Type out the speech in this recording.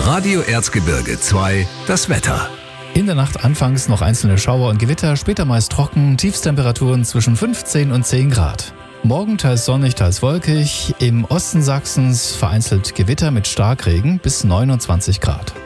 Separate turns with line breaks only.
Radio Erzgebirge 2, das Wetter.
In der Nacht anfangs noch einzelne Schauer und Gewitter, später meist trocken, Tiefstemperaturen zwischen 15 und 10 Grad. Morgen teils sonnig, teils wolkig, im Osten Sachsens vereinzelt Gewitter mit Starkregen bis 29 Grad.